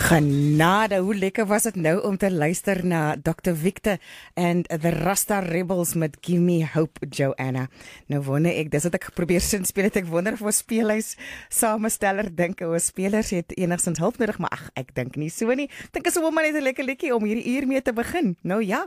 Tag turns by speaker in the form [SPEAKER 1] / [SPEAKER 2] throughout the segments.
[SPEAKER 1] Genade, hoe lekker was het nou om te luister na Dr. Victor and the Rasta Rebels met Give Me Hope, Joanna. Nou wonder ek, dis wat ek probeer sin speel het, ek wonder of ons speelhuis samesteller dink, ons spelers het enigstens hulp nodig, maar ag, ek dink nie so nie. Dink is sommer net 'n lekker liedjie om hierdie uur mee te begin. Nou ja.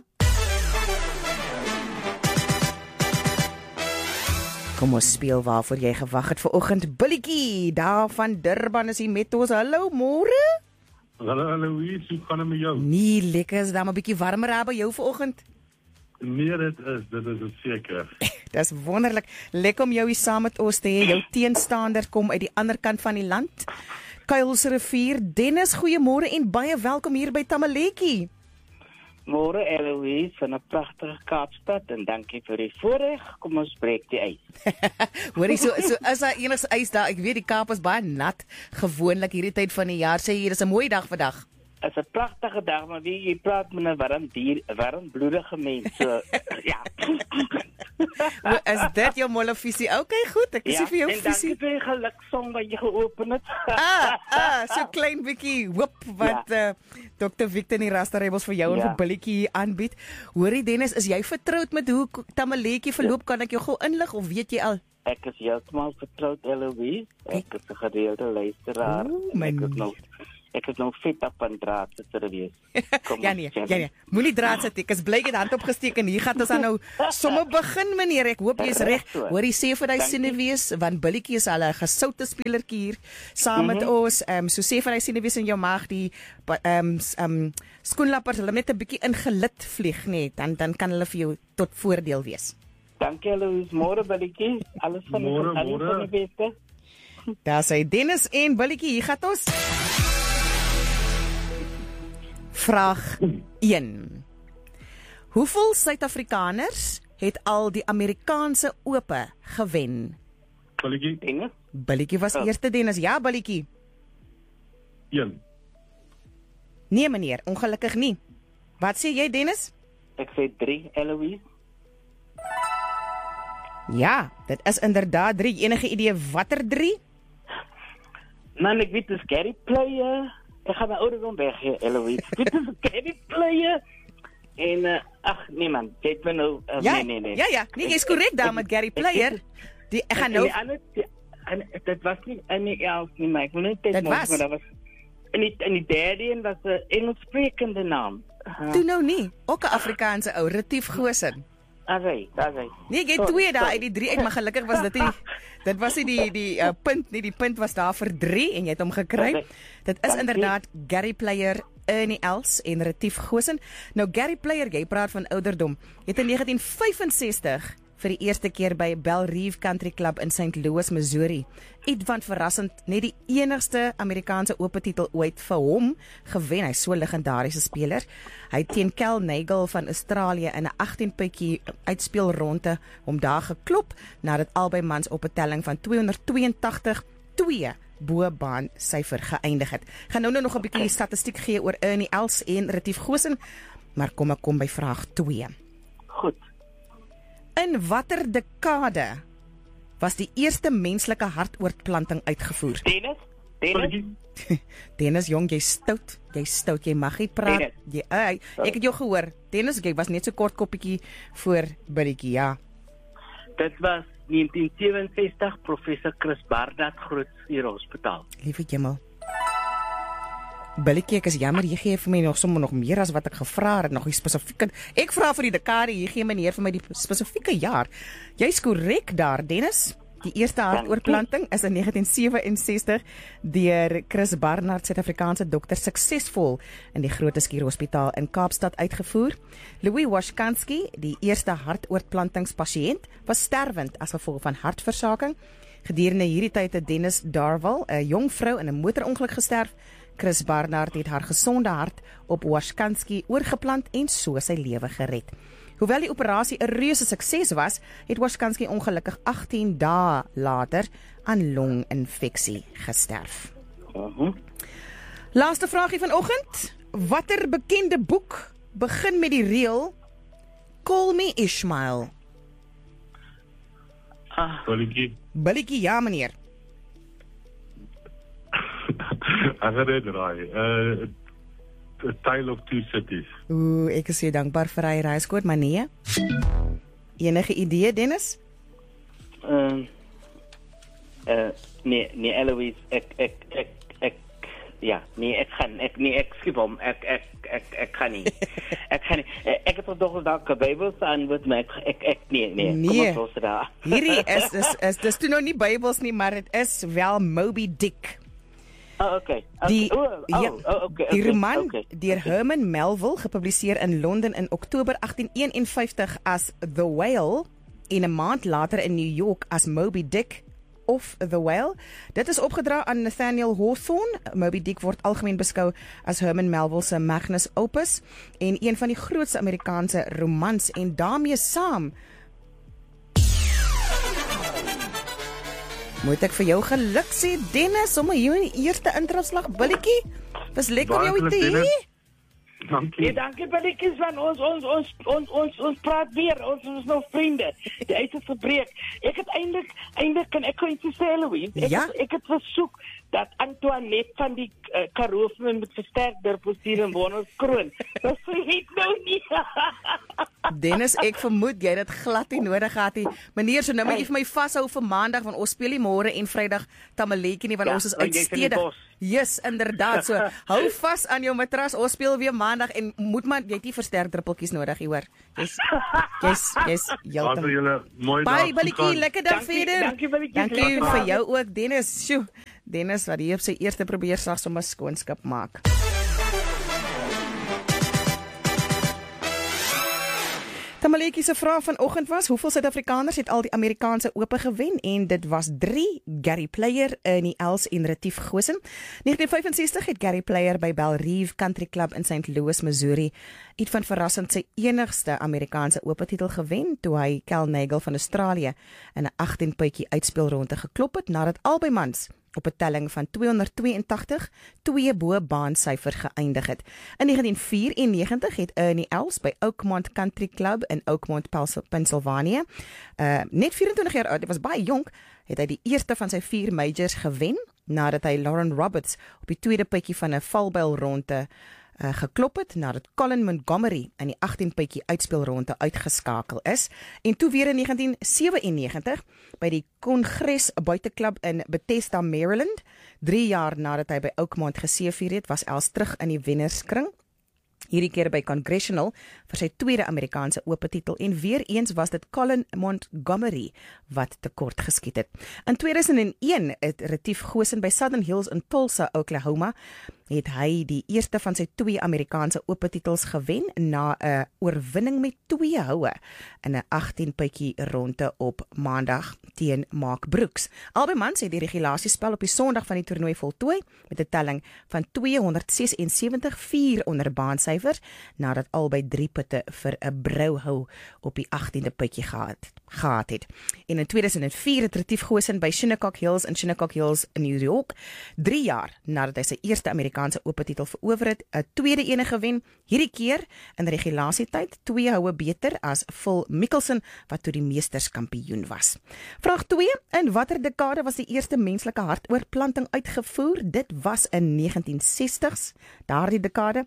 [SPEAKER 1] Kom ons speel waarvoor jy gewag het vanoggend. Billietjie, daar van Durban is hier met ons. Hallo, môre.
[SPEAKER 2] Hallo, hoe gaan het met jou?
[SPEAKER 1] Nee, lekker, is daar maar 'n bietjie warmer daar by jou vanoggend?
[SPEAKER 2] Nee, dit is het seker.
[SPEAKER 1] Dis wonderlik. Lekker om jou hier saam met ons te hê. Jou teenstander kom uit die ander kant van die land. Kuilsrivier. Dennis, goeiemôre en baie welkom hier by Tamaletjie.
[SPEAKER 3] Môre Eloise van 'n pragtige Kaapstad en dankie vir die voorreg. Kom ons breek die ys.
[SPEAKER 1] Hoorie, so is daar enige ys daar? Ek weet die Kaap is baie nat gewoonlik hierdie tyd van die jaar. Sê hier is 'n mooi dag vandag.
[SPEAKER 3] Dit is 'n pragtige dag, maar jy praat met 'n warmbloedige mens. So, ja.
[SPEAKER 1] Is dit jou molle visie? Okay, goed. Ek sê vir jou
[SPEAKER 3] en
[SPEAKER 1] visie.
[SPEAKER 3] dankie vir die geluksong wat jy geopen het.
[SPEAKER 1] So klein bietjie hoop wat Dr. Victor en die Rasta Rebels vir jou en vir Billietjie aanbied. Hoorie Dennis, is jy vertroud met hoe Tamaletjie verloop? Kan ek jou gou inlig of weet jy al?
[SPEAKER 3] Ek is heeltemal vertroud, Eloise. Ek is 'n gereelde luisteraar. Ek het nog fit op aan draad te wees.
[SPEAKER 1] Ja nee. Moenie draad sit. Ek is bly jy het hand opgesteek en hier gaan ons dan nou sommer begin, meneer. Ek hoop jy is reg. Hoorie, sê vir hy sinne wees, want Billietjie is al 'n gesoute spelertjie hier saam met ons. So sê vir hy sinne wees in jou maag die skoenlappers, hulle net 'n bietjie ingelid vlieg net, dan kan hulle vir jou tot voordeel wees.
[SPEAKER 3] Dankie Louise, môre Billietjie. Alles van die beste.
[SPEAKER 1] Daar sê Dennis en Billietjie, hier gaan ons. Vraag 1. Hoeveel Suid-Afrikaners het al die Amerikaanse Ope gewen?
[SPEAKER 2] Billietjie?
[SPEAKER 1] Billietjie was eerste, Dennis. Ja, Billietjie.
[SPEAKER 2] 1.
[SPEAKER 1] Nee, meneer, ongelukkig nie. Wat sê jy, Dennis?
[SPEAKER 3] Ek sê 3, Eloise.
[SPEAKER 1] Ja, dit is inderdaad 3. Enige idee watter 3?
[SPEAKER 3] Man, ek weet dis Gary Player. Ek gaan my ouderdom weg hier, Eloise. Dit is Gary Player. En, nee man, dit ben nou... Nee.
[SPEAKER 1] Ja, nee, jy is korrek daar met Gary Player. Ek gaan nou...
[SPEAKER 3] Dit was nie in die 11 nie, maar ek wil net...
[SPEAKER 1] Dit was?
[SPEAKER 3] Maar dat was in die derde en was 'n Engelssprekende naam.
[SPEAKER 1] Toe nou nie, ook 'n Afrikaanse ou, Retief Goosen.
[SPEAKER 3] Alright.
[SPEAKER 1] Nee, jy 2 daar uit die 3 uit, maar gelukkig was dit nie... Dit was nie die punt nie, die punt was daar vir 3 en jy het hom gekry. Dit is inderdaad Gary Player, Ernie Els en Retief Goosen. Nou Gary Player, jy praat van ouderdom, het in 1965 vir die eerste keer by Belle Reve Country Club in St. Louis, Missouri, ietwat verrassend net die enigste Amerikaanse ope titel ooit vir hom gewen. Hy's so 'n legendariese speler. Hy het teen Cal Nagel van Australië in 'n 18-puitjie uitspelronde hom daar geklop nadat albei mans op 'n telling van 282-2 bo baan syfer geëindig het. Gaan nou nog 'n bietjie statistiek gee oor Ernie Els en Retief Goosen, maar kom ek kom by vraag 2.
[SPEAKER 3] Goed.
[SPEAKER 1] In watter dekade was die eerste menslike hartoortplanting uitgevoer?
[SPEAKER 3] Dennis?
[SPEAKER 1] Dennis, jong, jy stout, jy mag nie praat. Ek het jou gehoor. Dennis, jy was net so kort koppietjie voor Billietjie, ja.
[SPEAKER 3] Dit was 1967, professor Chris Barnard, Grootsvuur Hospitaal.
[SPEAKER 1] Liewe Hemel. Billietjie, ek is jammer, jy gee vir my nog meer as wat ek gevra het, nog die spesifieke. Ek vra vir die dekade, jy gee meneer vir my die spesifieke jaar. Jy's korrek daar, Dennis. Die eerste hartoortplanting is in 1967 deur Chris Barnard, Suid-Afrikaanse dokter, suksesvol in die Grote Skuur Hospitaal in Kaapstad uitgevoer. Louis Washkansky, die eerste hartoortplantingspasiënt, was sterwend as gevolg van hartversaking. Gedurende hierdie tyd het Dennis Darwell, 'n jong vrou in 'n motorongeluk gesterf. Chris Barnard het haar gesonde hart op Washkansky oorgeplant en so sy lewe gered. Hoewel die operasie 'n reuse sukses was, het Washkansky ongelukkig 18 dae later aan longinfeksie gesterf. Laaste vraagie vanoggend. Watter bekende boek begin met die reël Call Me Ishmael?
[SPEAKER 2] Billietjie?
[SPEAKER 1] Billietjie, ja meneer.
[SPEAKER 2] Ek gaan dit raai. A Tale of Two Cities.
[SPEAKER 1] Ek is so dankbaar vir hy reiskoot, maar nee. Enige idee, Dennis?
[SPEAKER 3] Nee, Eloise, ek skip hom, ek kan nie. Ek het toch gedacht, Bijbels antwoord, maar nee, kom ons los daar.
[SPEAKER 1] Hierdie is dis toe nou nie Bybels nie, maar het is wel Moby Dick.
[SPEAKER 3] Okay.
[SPEAKER 1] Die roman deur Herman Melville, gepubliseer in Londen in Oktober 1851 as The Whale en 'n maand later in New York as Moby Dick of The Whale. Dit is opgedra aan Nathaniel Hawthorne. Moby Dick word algemeen beskou as Herman Melville se magnus opus en een van die grootste Amerikaanse romans, en daarmee saam moet ek vir jou geluk sê, Dennis, sommer hier in die eerste intrapslag billetjie. Was lekker om jou te hê.
[SPEAKER 2] Dankie.
[SPEAKER 3] Dankie billetjies, van ons praat weer, ons is nog vriende. Die ys het verbreek. Ek het eintlik kan ek iets sê, Eloise. Ek het versoek dat Antoinette van die Karoo met versterker posisie in Bonnerskroon. Dat vergeet nou nie.
[SPEAKER 1] Dennis, ek vermoed jy het dit glad nie nodig gehad nie. Meneer, so nou moet jy vir my vashou vir Maandag, want ons speel nie môre en Vrydag Tamaletjie nie, want ons is uitstedig. Yes, inderdaad. So hou vas aan jou matras. Ons speel weer Maandag en moet maar jy het nie versterkdruppeltjies nodig hier, hoor. Yes.
[SPEAKER 2] Later julle mooi dag.
[SPEAKER 1] Bye, billetjie, lekker dag verder. Dankie vir jou ook, Dennis. Sjoe. Dennis wat hier op sy eerste probeerslag sommer skoonskap maak. Tamaletjie se vraag vanoggend was: hoeveel Suid-Afrikaners het al die Amerikaanse Ope gewen? En dit was 3. Gary Player, Ernie Els en Retief Goosen. 1965 het Gary Player by Bellerive Country Club in St. Louis, Missouri, iets van verrassend sy enigste Amerikaanse Ope titel gewen toe hy Cal Nagle van Australië in 'n 18-puitjie uitspelronde geklop het nadat albei mans op 'n telling van 282 2 bo baansyfer geëindig het. In 1994 het Ernie Els by Oakmont Country Club in Oakmont, Pennsylvania, net 24 jaar oud, hy was baie jonk, het hy die eerste van sy 4 majors gewen, nadat hy Lauren Roberts op die tweede puitjie van 'n valbuilronde geklop het, nadat Colin Montgomery in die 18-puitjie uitspelronde uitgeskakel is, en toe weer in 1997 by die Kongres Buiteklub in Bethesda, Maryland, 3 jaar nadat hy by Oakmont geseëvier het, was Els terug in die wennerskring, hierdie keer by Congressional vir sy tweede Amerikaanse Ope titel, en weer eens was dit Colin Montgomery wat tekort geskiet het. In 2001 het Retief Goosen by Southern Hills in Tulsa, Oklahoma, het hy die eerste van sy 2 Amerikaanse Ope titels gewen na 'n oorwinning met 2 houe in 'n 18-puitjie ronde op Maandag teen Mark Brooks. Albei mans het die regulasiespel op die Sondag van die toernooi voltooi met 'n telling van 276-4 onder baansyfers, nadat albei 3 putte vir 'n brouhou op die 18de puitjie gehad het. En in 2004 het Retief Goosen by Shinnecock Hills in Shinnecock Hills in New York, 3 jaar nadat hy sy eerste Amerikaanse Ope titel verower het, 'n tweede ene gewen, hierdie keer in regulasietyd 2 houe beter as Phil Mickelson, wat toe die meesterskampioen was. Vraag 2: in watter dekade was die eerste menslike hartoortplanting uitgevoer? Dit was in 1960s, daardie dekade,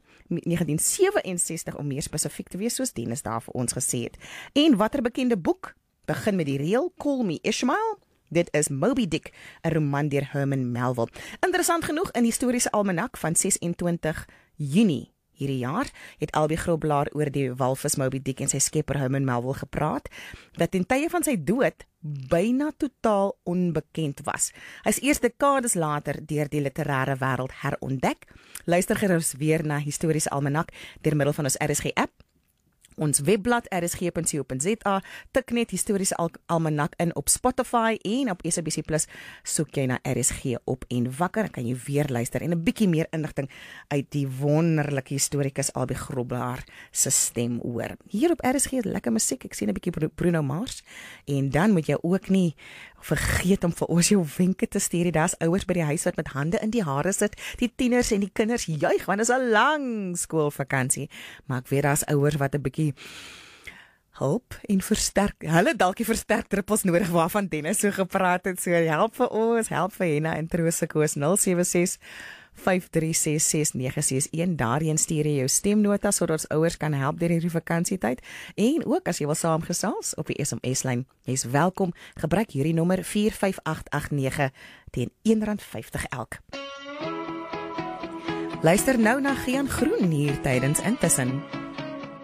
[SPEAKER 1] 1967 om meer spesifiek te wees, soos Dennis daar vir ons gesê het. En watter bekende boek begin met die reël Call Me Ishmael? Dit is Moby Dick, 'n roman deur Herman Melville. Interessant genoeg, in die historiese almanak van 26 Junie hierdie jaar het Albie Grobelaar oor die walvis Moby Dick en sy skepper Herman Melville gepraat, dat ten tye van sy dood byna totaal onbekend was. Hy is eers dekades later deur die literêre wêreld herontdek. Luister gerus weer na Historiese Almanak deur middel van ons RSG app. Ons webblad rsg.co.za, tik net Historiese Almanak in op Spotify en op SABC Plus soek jy na RSG op en wakker, dan kan jy weer luister en 'n bietjie meer inligting uit die wonderlike historikus Albie Grobelaar se stem hoor. Hier op RSG is lekker musiek, ek sien 'n bietjie Bruno Mars, en dan moet jy ook nie vergeet om vir ons jou wenke te stuur. Daar's ouers by die huis wat met hande in die hare sit, die tieners en die kinders juig, want dit is 'n lang skoolvakansie, maar ek weet daar's ouers wat 'n bietjie hulp en hulle dalk die versterkdruppels nodig waarvan Dennis so gepraat het. So help vir ons, help vir Henna en Troos se koos 076 5366961. Daarheen stuur jy jou stemnota sodat ons ouers kan help deur hierdie vakansietyd. En ook as jy wil saamgesels op die SMS-lyn, jy's welkom. Gebruik hierdie nommer 45889 teen R1.50 elk. Luister nou na Gian Groen hier tydens Intussen.